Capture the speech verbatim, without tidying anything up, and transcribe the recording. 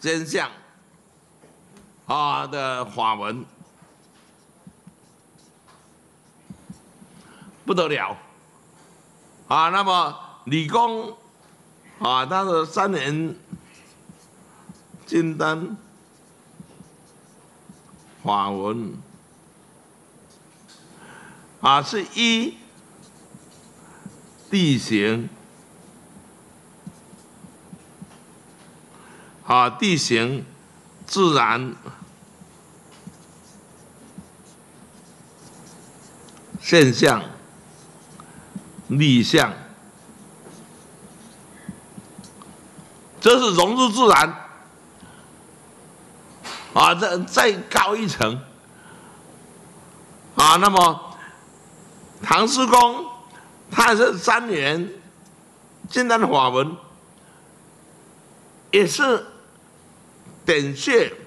真相啊的法文，不得了啊！那么理工啊，他的三年金丹法文啊，是依地形啊，地形、自然现象、立象，这是融入自然啊，再再高一层啊。那么唐诗公他是三年近代的法文，也是点穴